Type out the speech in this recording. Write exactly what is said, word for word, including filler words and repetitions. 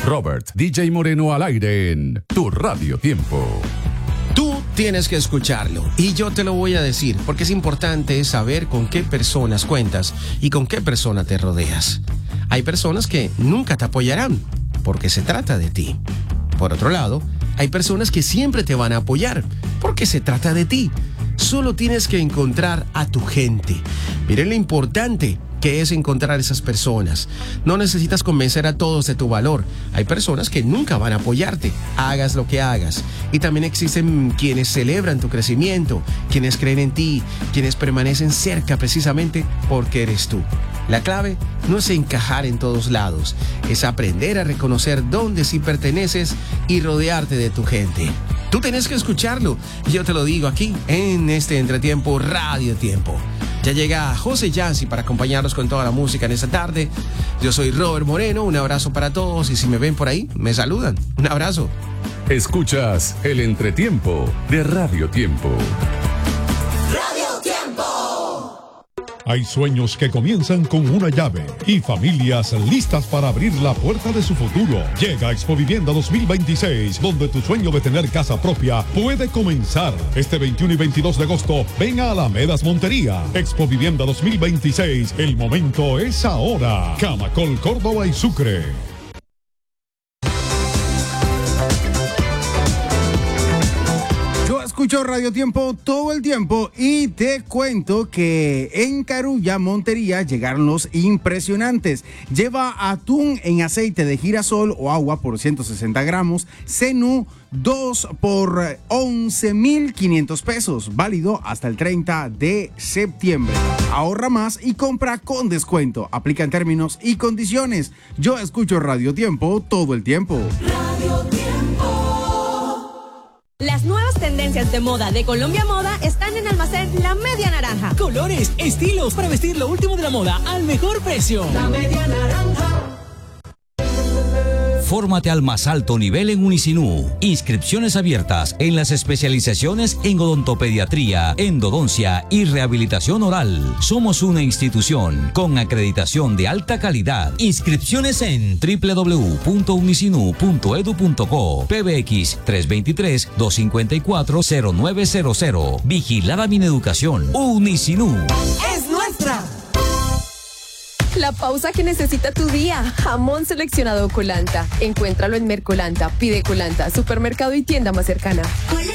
Robert D J Moreno al aire en Tu Radio Tiempo. Tú tienes que escucharlo y yo te lo voy a decir porque es importante saber con qué personas cuentas y con qué persona te rodeas. Hay personas que nunca te apoyarán porque se trata de ti. Por otro lado, hay personas que siempre te van a apoyar porque se trata de ti. Solo tienes que encontrar a tu gente. Miren lo importante que es encontrar esas personas. No necesitas convencer a todos de tu valor. Hay personas que nunca van a apoyarte, hagas lo que hagas. Y también existen quienes celebran tu crecimiento, quienes creen en ti, quienes permanecen cerca precisamente porque eres tú. La clave no es encajar en todos lados, es aprender a reconocer dónde sí perteneces y rodearte de tu gente. Tú tienes que escucharlo, yo te lo digo aquí en este Entretiempo Radio Tiempo. Ya llega José Yancy para acompañarnos con toda la música en esta tarde. Yo soy Robert Moreno, un abrazo para todos y si me ven por ahí, me saludan. Un abrazo. Escuchas el Entretiempo de Radio Tiempo. Radio Tiempo. Hay sueños que comienzan con una llave y familias listas para abrir la puerta de su futuro. Llega Expo Vivienda dos mil veintiséis, donde tu sueño de tener casa propia puede comenzar. Este veintiuno y veintidós de agosto, ven a Alamedas Montería. Expo Vivienda dos mil veintiséis, el momento es ahora. Camacol, Córdoba y Sucre. Escucho Radio Tiempo todo el tiempo y te cuento que en Carulla, Montería, llegaron los impresionantes. Lleva atún en aceite de girasol o agua por ciento sesenta gramos, Zenú dos por once mil quinientos pesos, válido hasta el treinta de septiembre. Ahorra más y compra con descuento. Aplican términos y condiciones. Yo escucho Radio Tiempo todo el tiempo. Radio Tiempo. Las nuevas tendencias de moda de Colombia Moda están en Almacén La Media Naranja. Colores, estilos para vestir lo último de la moda al mejor precio. La Media Naranja. Fórmate al más alto nivel en Unisinú. Inscripciones abiertas en las especializaciones en odontopediatría, endodoncia y rehabilitación oral. Somos una institución con acreditación de alta calidad. Inscripciones en doble u doble u doble u punto unisinú punto edu punto co. P B X tres dos tres, dos cinco cuatro, cero nueve cero cero. Vigilada Mineducación. Unisinú. Es nuestra. La pausa que necesita tu día. Jamón seleccionado Colanta. Encuéntralo en Mercolanta. Pide Colanta, supermercado y tienda más cercana.